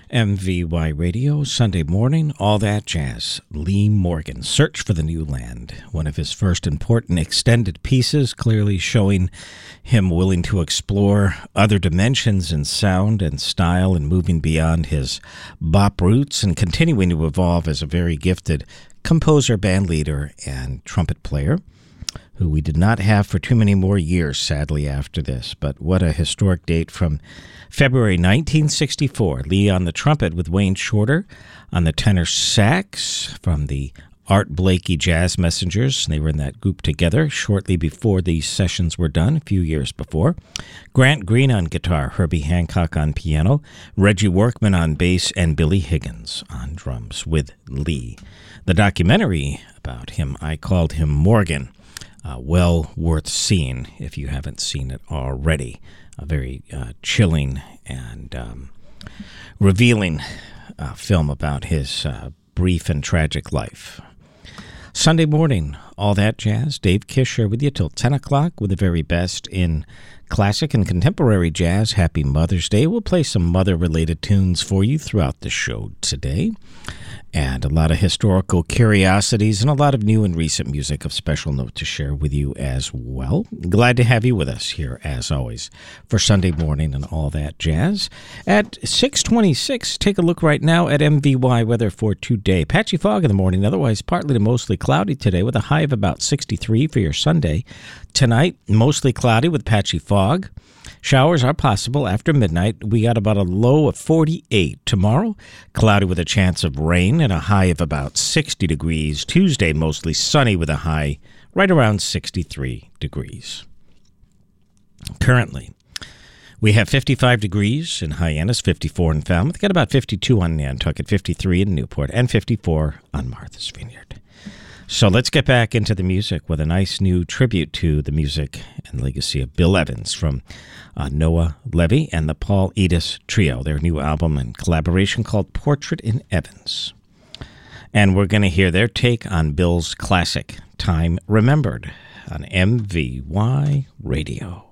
MVY Radio, Sunday morning, all that jazz. Lee Morgan, Search for the New Land, one of his first important extended pieces, clearly showing him willing to explore other dimensions in sound and style and moving beyond his bop roots and continuing to evolve as a very gifted composer, band leader, and trumpet player, who we did not have for too many more years, sadly, after this. But what a historic date from February 1964. Lee on the trumpet with Wayne Shorter on the tenor sax from the Art Blakey Jazz Messengers. They were in that group together shortly before these sessions were done, a few years before. Grant Green on guitar, Herbie Hancock on piano, Reggie Workman on bass, and Billy Higgins on drums with Lee. The documentary about him, I Called Him Morgan. Well worth seeing if you haven't seen it already. A very chilling and revealing film about his brief and tragic life. Sunday morning, all that jazz. Dave Kisher with you till 10 o'clock with the very best in classic and contemporary jazz. Happy Mother's Day. We'll play some mother-related tunes for you throughout the show today. And a lot of historical curiosities and a lot of new and recent music of special note to share with you as well. Glad to have you with us here, as always, for Sunday morning and all that jazz. At 6:26, take a look right now at MVY weather for today. Patchy fog in the morning, otherwise partly to mostly cloudy today with a high of about 63 for your Sunday. Tonight, mostly cloudy with patchy fog. Showers are possible after midnight. We got about a low of 48. Tomorrow, cloudy with a chance of rain and a high of about 60 degrees. Tuesday, mostly sunny with a high right around 63 degrees. Currently, we have 55 degrees in Hyannis, 54 in Falmouth. Got about 52 on Nantucket, 53 in Newport, and 54 on Martha's Vineyard. So let's get back into the music with a nice new tribute to the music and legacy of Bill Evans from Noah Levy and the Paul Edis Trio, their new album and collaboration called Portrait in Evans. And we're going to hear their take on Bill's classic, Time Remembered, on MVY Radio.